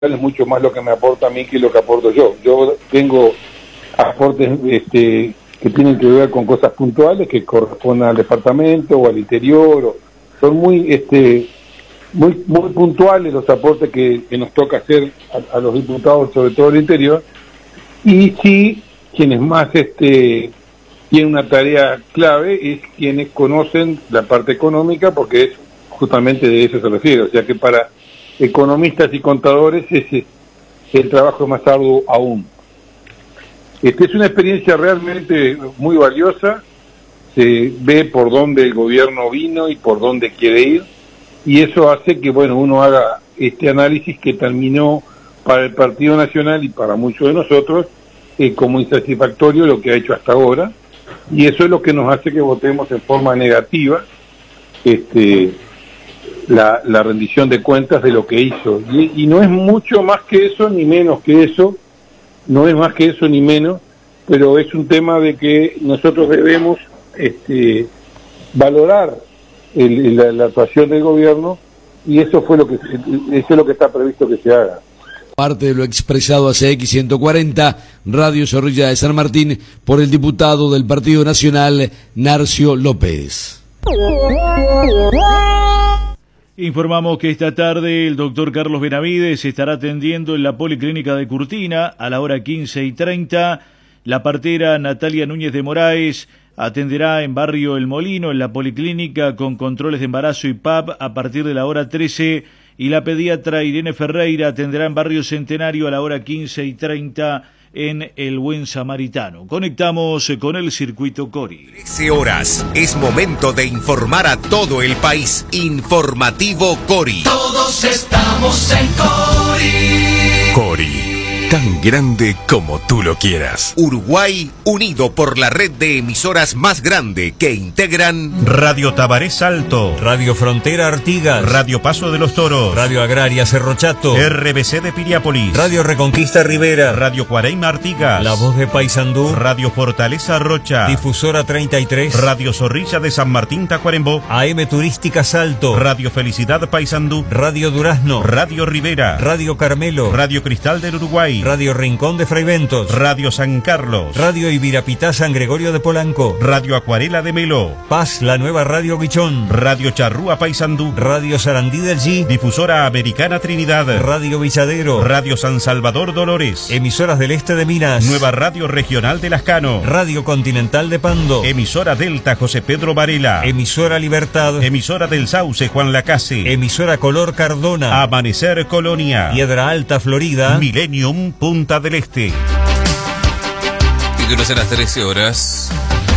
es mucho más lo que me aporta a mí que lo que aporto yo. Yo tengo aportes que tienen que ver con cosas puntuales que corresponden al departamento o al interior. Son muy puntuales los aportes que nos toca hacer a los diputados, sobre todo del interior. Y sí, quienes más tienen una tarea clave es quienes conocen la parte económica, porque es justamente de eso se refiere. O sea que para economistas y contadores el trabajo es más arduo aún. Es una experiencia realmente muy valiosa, se ve por dónde el gobierno vino y por dónde quiere ir, y eso hace que uno haga este análisis que terminó para el Partido Nacional y para muchos de nosotros como insatisfactorio lo que ha hecho hasta ahora, y eso es lo que nos hace que votemos en forma negativa la rendición de cuentas de lo que hizo, y no es mucho más que eso ni menos que eso, no es más que eso ni menos, pero es un tema de que nosotros debemos valorar la actuación del gobierno, y eso es lo que está previsto que se haga. Parte de lo expresado a CX140, Radio Zorrilla de San Martín, por el diputado del Partido Nacional, Narcio López. Informamos que esta tarde el doctor Carlos Benavides estará atendiendo en la Policlínica de Curtina a la hora 15:30. La partera Natalia Núñez de Moraes atenderá en Barrio El Molino, en la Policlínica, con controles de embarazo y PAP a partir de la hora 13. Y la pediatra Irene Ferreira atenderá en Barrio Centenario a la hora 15:30 en El Buen Samaritano. Conectamos con el circuito Cori. 13 horas. Es momento de informar a todo el país. Informativo Cori. Todos estamos en Cori. Cori. Tan grande como tú lo quieras. Uruguay unido por la red de emisoras más grande que integran Radio Tabaré Salto, Radio Frontera Artigas, Radio Paso de los Toros, Radio Agraria Cerro Chato, RBC de Piriápolis, Radio Reconquista Rivera, Radio Cuareima Artigas, La Voz de Paysandú, Radio Fortaleza Rocha, Difusora 33, Radio Zorrilla de San Martín Tacuarembó, AM Turística Salto, Radio Felicidad Paysandú, Radio Durazno, Radio Rivera, Radio Carmelo, Radio Cristal del Uruguay, Radio Rincón de Fraiventos, Radio San Carlos, Radio Ibirapitá San Gregorio de Polanco, Radio Acuarela de Melo, Paz, la nueva Radio Guichón, Radio Charrúa Paysandú, Radio Sarandí del G, Difusora Americana Trinidad, Radio Villadero, Radio San Salvador Dolores, Emisoras del Este de Minas, Nueva Radio Regional de Lascano, Radio Continental de Pando, Emisora Delta José Pedro Varela, Emisora Libertad, Emisora del Sauce Juan Lacase, Emisora Color Cardona, Amanecer Colonia, Piedra Alta Florida, Millennium Punta del Este. Títulos a las 13 horas.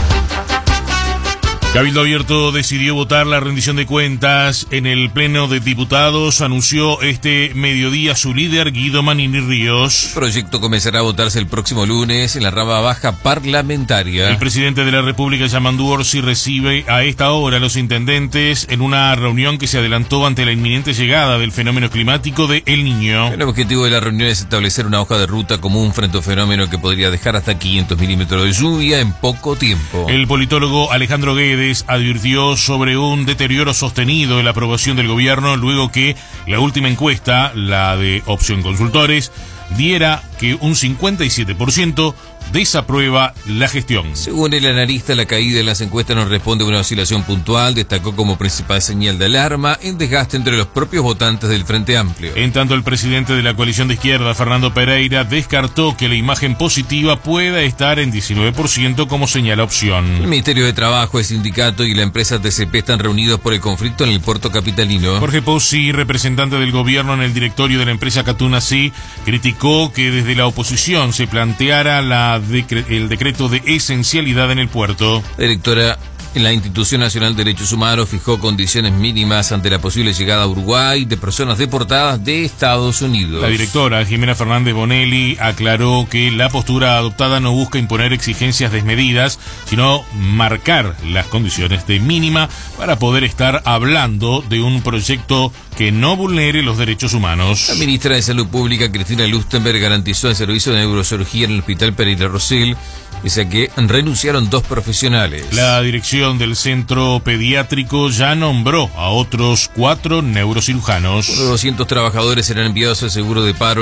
Cabildo Abierto decidió votar la rendición de cuentas en el Pleno de Diputados. Anunció este mediodía su líder, Guido Manini Ríos. El proyecto comenzará a votarse el próximo lunes en la rama baja parlamentaria. El presidente de la República, Yamandú Orsi, recibe a esta hora a los intendentes en una reunión que se adelantó ante la inminente llegada del fenómeno climático de El Niño. El objetivo de la reunión es establecer una hoja de ruta común frente a un fenómeno que podría dejar hasta 500 milímetros de lluvia en poco tiempo. El politólogo Alejandro Guedes advirtió sobre un deterioro sostenido en la aprobación del gobierno luego que la última encuesta, la de Opción Consultores, diera que un 57% desaprueba la gestión. Según el analista, la caída en las encuestas no responde a una oscilación puntual. Destacó como principal señal de alarma el desgaste entre los propios votantes del Frente Amplio. En tanto, el presidente de la coalición de izquierda, Fernando Pereira, descartó que la imagen positiva pueda estar en 19% como señala Opción. El Ministerio de Trabajo, el sindicato y la empresa TCP están reunidos por el conflicto en el puerto capitalino. Jorge Pozzi, representante del gobierno en el directorio de la empresa Catunasí, criticó que desde la oposición se planteara el decreto de esencialidad en el puerto. La directora en la Institución Nacional de Derechos Humanos fijó condiciones mínimas ante la posible llegada a Uruguay de personas deportadas de Estados Unidos. La directora Jimena Fernández Bonelli aclaró que la postura adoptada no busca imponer exigencias desmedidas, sino marcar las condiciones de mínima para poder estar hablando de un proyecto que no vulnere los derechos humanos. La ministra de Salud Pública, Cristina Lustenberg, garantizó el servicio de neurocirugía en el Hospital Pereira Rosell pese a que renunciaron 2 profesionales. La dirección del centro pediátrico ya nombró a otros 4 neurocirujanos. 200 trabajadores serán enviados al seguro de paro